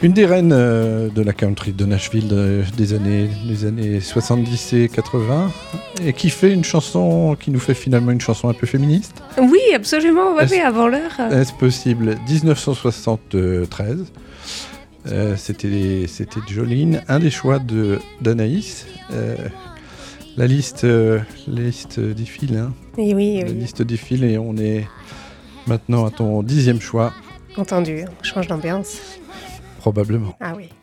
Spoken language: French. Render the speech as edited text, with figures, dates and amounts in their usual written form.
Une des reines de la country de Nashville des années 70 et 80, et qui fait une chanson, qui nous fait finalement une chanson un peu féministe. Oui, absolument, oui, avant l'heure. Est-ce possible? 1973, c'était Jolene, un des choix d'Anaïs. La liste défile, hein. Et oui. La liste défile et on est maintenant à ton 10e choix. Entendu, on change d'ambiance. Probablement. Ah oui.